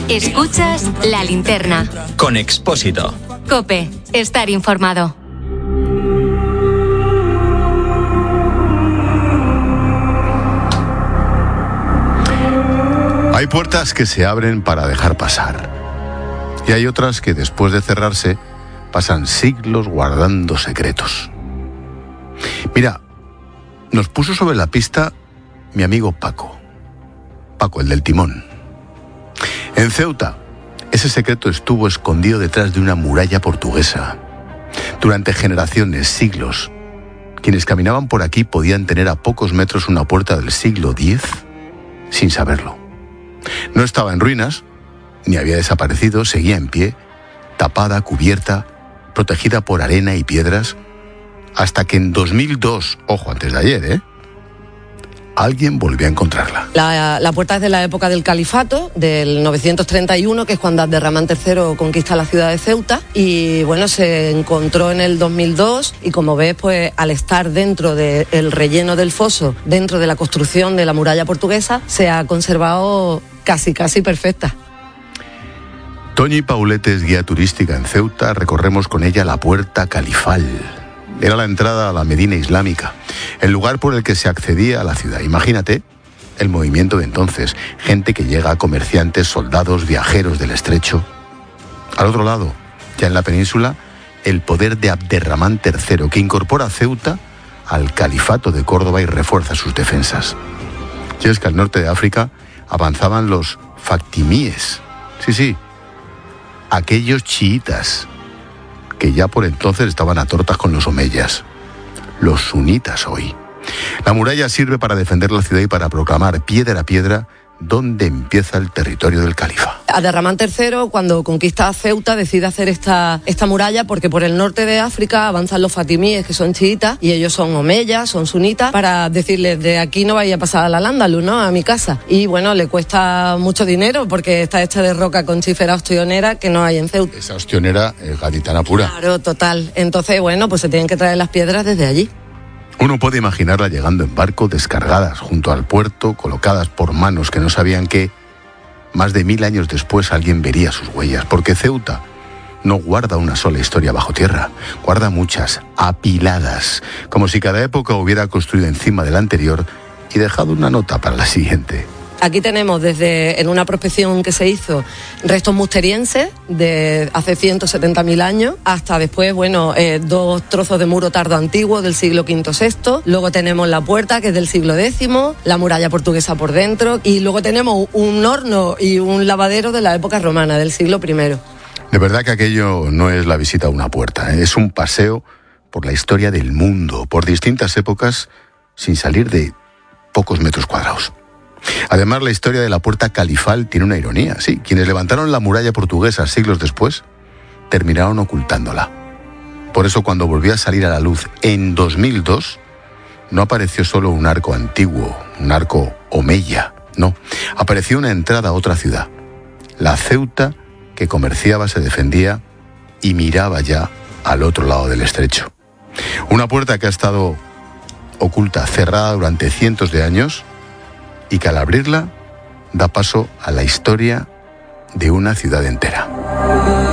Escuchas La Linterna. Con Expósito. COPE. Estar informado. Hay puertas que se abren para dejar pasar. Y hay otras que después de cerrarse pasan siglos guardando secretos. Mira, nos puso sobre la pista mi amigo Paco. Paco, el del timón. En Ceuta, ese secreto estuvo escondido detrás de una muralla portuguesa. Durante generaciones, siglos, quienes caminaban por aquí podían tener a pocos metros una puerta del siglo X sin saberlo. No estaba en ruinas, ni había desaparecido, seguía en pie, tapada, cubierta, protegida por arena y piedras, hasta que en 2002, ojo, antes de ayer, alguien volvió a encontrarla. La puerta es de la época del califato, del 931, que es cuando Abderramán III conquista la ciudad de Ceuta, y bueno, se encontró en el 2002, y como ves, pues al estar dentro del relleno del foso, dentro de la construcción de la muralla portuguesa, se ha conservado casi perfecta. Toñi Paulete es guía turística en Ceuta, recorremos con ella la Puerta Califal. Era la entrada a la Medina Islámica, el lugar por el que se accedía a la ciudad. Imagínate el movimiento de entonces, gente que llega, comerciantes, soldados, viajeros del estrecho. Al otro lado, ya en la península, el poder de Abderramán III, que incorpora a Ceuta al califato de Córdoba y refuerza sus defensas. Y es que al norte de África avanzaban los factimíes, sí, aquellos chiitas, que ya por entonces estaban a tortas con los omeyas, los sunitas hoy. La muralla sirve para defender la ciudad y para proclamar piedra a piedra dónde empieza el territorio del califa. Abderramán III, cuando conquista Ceuta, decide hacer esta muralla porque por el norte de África avanzan los fatimíes, que son chiitas, y ellos son omeyas, son sunitas, para decirles, de aquí no vais a pasar al Al-Ándalus, ¿no?, a mi casa. Y bueno, le cuesta mucho dinero porque está hecha de roca con chífera ostionera que no hay en Ceuta. Esa ostionera es gaditana pura. Claro, total. Entonces, bueno, pues se tienen que traer las piedras desde allí. Uno puede imaginarla llegando en barco, descargadas junto al puerto, colocadas por manos que no sabían que más de 1000 años después alguien vería sus huellas, porque Ceuta no guarda una sola historia bajo tierra, guarda muchas, apiladas, como si cada época hubiera construido encima de la anterior y dejado una nota para la siguiente. Aquí tenemos desde, en una prospección que se hizo, restos musterienses de hace 170.000 años, hasta después, bueno, 2 trozos de muro tardo antiguo del siglo V-VI. Luego tenemos la puerta, que es del siglo X, la muralla portuguesa por dentro, y luego tenemos un horno y un lavadero de la época romana, del siglo I. De verdad que aquello no es la visita a una puerta, es un paseo por la historia del mundo, por distintas épocas, sin salir de pocos metros cuadrados. Además, la historia de la Puerta Califal tiene una ironía. Sí, quienes levantaron la muralla portuguesa siglos después terminaron ocultándola. Por eso, cuando volvió a salir a la luz en 2002, no apareció solo un arco antiguo, un arco omeya, no. Apareció una entrada a otra ciudad. La Ceuta, que comerciaba, se defendía y miraba ya al otro lado del estrecho. Una puerta que ha estado oculta, cerrada durante cientos de años, y que al abrirla da paso a la historia de una ciudad entera.